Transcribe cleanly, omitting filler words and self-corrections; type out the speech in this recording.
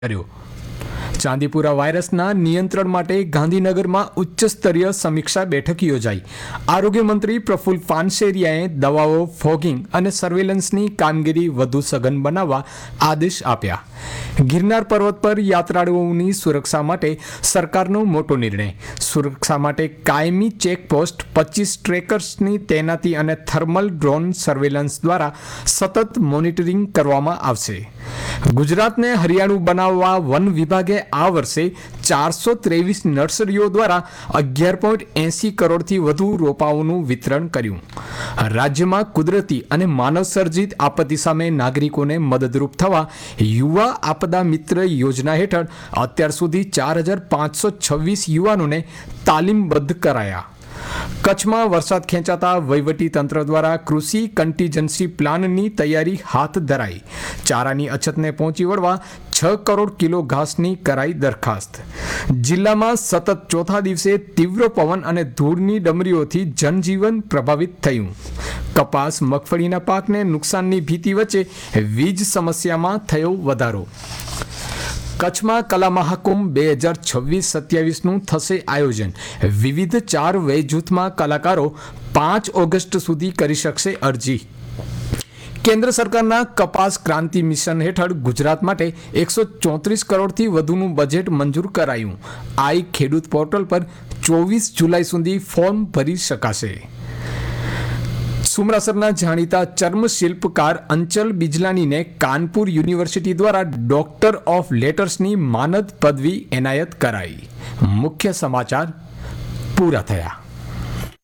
કર્યો। ચાંદીપુરા વાયરસના નિયંત્રણ માટે ગાંધીનગરમાં ઉચ્ચ સ્તરીય સમીક્ષા બેઠક યોજાઈ। આરોગ્ય મંત્રી પ્રફુલ પાનસેરિયાએ દવાઓ, ફોગિંગ અને સર્વેલન્સની કામગીરી વધુ સઘન બનાવવા આદેશ આપ્યા। ગિરનાર પર્વત પર યાત્રાળુઓની સુરક્ષા માટે સરકારનો મોટો નિર્ણય। સુરક્ષા માટે કાયમી ચેકપોસ્ટ, 25 ટ્રેકર્સની તૈનાતી અને થર્મલ ડ્રોન સર્વેલન્સ દ્વારા સતત મોનિટરિંગ કરવામાં આવશે। ગુજરાતને હરિયાળું બનાવવા વન વિભાગે આ વર્ષે 423 નર્સરીઓ દ્વારા 11.80 કરોડથી વધુ રોપાઓનું વિતરણ કર્યું। રાજ્યમાં કુદરતી અને માનવ સર્જિત આપત્તિ સામે નાગરિકોને મદદરૂપ થવા યુવા આપદા મિત્ર યોજના હેઠળ અત્યાર સુધી 4,526 યુવાનોને તાલીમબદ્ધ કરાયા। કચ્છમાં વરસાદ ખેંચાતા વહીવટી તંત્ર દ્વારા કૃષિ કન્ટીજન્સી પ્લાનની તૈયારી હાથ ધરાઈ। ચારાની અછતને પહોંચી વળવા 6 કરોડ કિલો ઘાસની કરાઈ દરખાસ્ત। જિલ્લામાં સતત ચોથા દિવસે તીવ્ર પવન અને ધૂળની ડમરીઓથી જનજીવન પ્રભાવિત થયું। કપાસ, મગફળીના પાકને નુકસાનની ભીતિ વચ્ચે વીજ સમસ્યામાં થયો વધારો। કચ્છમાં કલા મહાકુંભ 2026-27નું થશે આયોજન। વિવિધ 4 વય જૂથમાં કલાકારો 5 ઓગસ્ટ સુધી કરી શકશે અરજી। કેન્દ્ર સરકારના કપાસ ક્રાંતિ મિશન હેઠળ ગુજરાત માટે 134 કરોડથી વધુનું બજેટ મંજૂર કરાયું। આઈ ખેડૂત પોર્ટલ પર 24 જુલાઈ સુધી ફોર્મ ભરી શકાશે। સુમરાસરના જાણીતા ચર્મ શિલ્પકાર અંચલ બિજલાનીને કાનપુર યુનિવર્સિટી દ્વારા ડોક્ટર ઓફ લેટર્સની માનદ પદવી એનાયત કરાઈ। મુખ્ય સમાચાર પૂરા થયા।